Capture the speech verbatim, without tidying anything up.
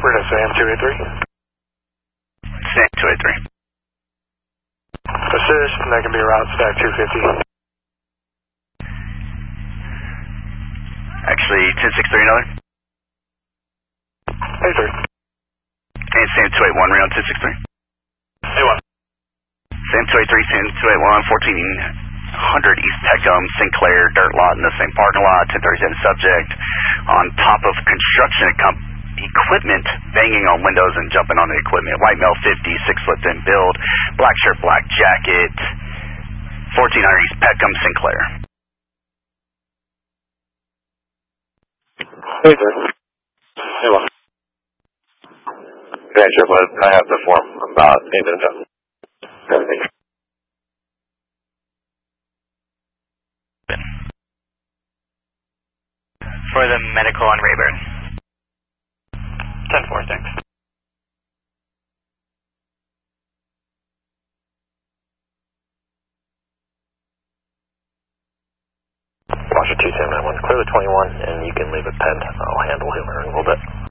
We're going to Sam two eight three. Sam two eight three. Assist, and that can be around stack two fifty. Actually, ten six three another. eight three. And Sam two eight one, Rio ten six three. eight one. Sam two eight three, Sam two eight one, fourteen hundred East Peckham, Sinclair, dirt lot in the same parking lot, ten thirty-seven subject, on top of construction com- equipment, banging on windows and jumping on the equipment. White male fifty, six foot thin build, black shirt, black jacket, fourteen hundred East Peckham, Sinclair. Hey, sir. Hey, well. Yeah, sure, but I have the form about eight minutes ago. Thank you. For the medical on Rayburn. ten four, thanks. Roger two seven nine one, clear the twenty-one, and you can leave it penned. I'll handle him in a little bit.